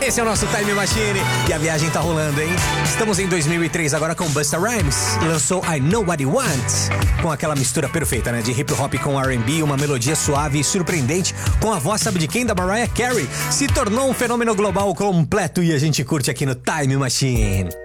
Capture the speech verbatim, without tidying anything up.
Esse é o nosso Time Machine e a viagem tá rolando, hein? Estamos em dois mil e três agora com Busta Rhymes. Lançou I Know What You Want, com aquela mistura perfeita, né? De hip hop com R and B, uma melodia suave e surpreendente, com a voz, sabe de quem? Da Mariah Carey. Se tornou um fenômeno global completo e a gente curte aqui no Time Machine.